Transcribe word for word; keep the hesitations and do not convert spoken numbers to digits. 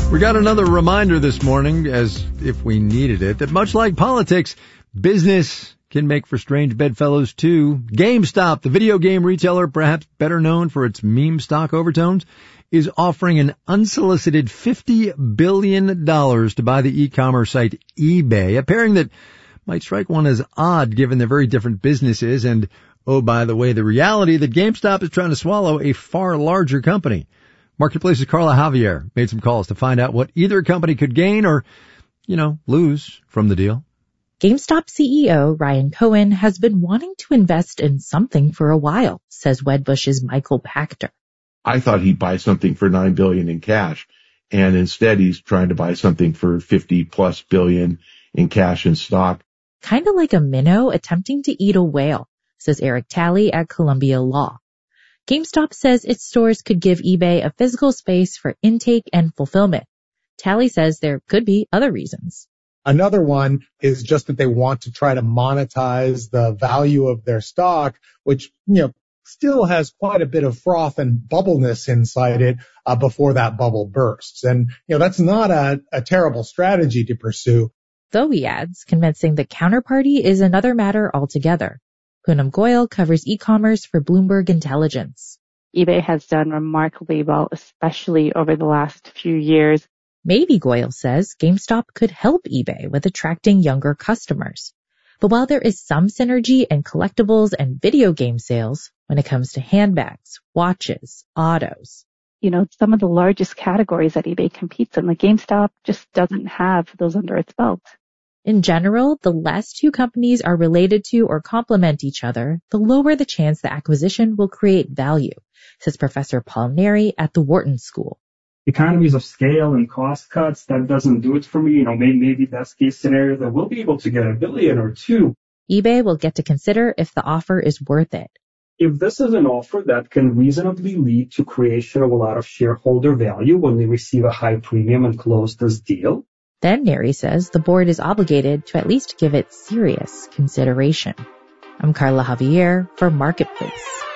We got another reminder this morning, as if we needed it, that much like politics, business can make for strange bedfellows too. GameStop, the video game retailer perhaps better known for its meme stock overtones, is offering an unsolicited fifty billion dollars to buy the e-commerce site eBay, a pairing that might strike one as odd given their very different businesses and, oh, by the way, the reality that GameStop is trying to swallow a far larger company. Marketplace's Carla Javier made some calls to find out what either company could gain or, you know, lose from the deal. GameStop C E O Ryan Cohen has been wanting to invest in something for a while, says Wedbush's Michael Pachter. I thought he'd buy something for nine billion dollars in cash, and instead he's trying to buy something for fifty plus billion in cash and stock. Kind of like a minnow attempting to eat a whale, says Eric Talley at Columbia Law. GameStop says its stores could give eBay a physical space for intake and fulfillment. Talley says there could be other reasons. Another one is just that they want to try to monetize the value of their stock, which, you know, still has quite a bit of froth and bubbleness inside it uh, before that bubble bursts. And, you know, that's not a, a terrible strategy to pursue. Though, he adds, convincing the counterparty is another matter altogether. Poonam Goyal covers e-commerce for Bloomberg Intelligence. eBay has done remarkably well, especially over the last few years. Maybe, Goyal says, GameStop could help eBay with attracting younger customers. But while there is some synergy in collectibles and video game sales, when it comes to handbags, watches, autos, you know, some of the largest categories that eBay competes in, like GameStop just doesn't have those under its belt. In general, the less two companies are related to or complement each other, the lower the chance the acquisition will create value, says Professor Paul Neri at the Wharton School. Economies of scale and cost cuts, that doesn't do it for me. You know, maybe, maybe best case scenario that we'll be able to get a billion or two. eBay will get to consider if the offer is worth it. If this is an offer that can reasonably lead to creation of a lot of shareholder value when they receive a high premium and close this deal, then Neri says the board is obligated to at least give it serious consideration. I'm Carla Javier for Marketplace.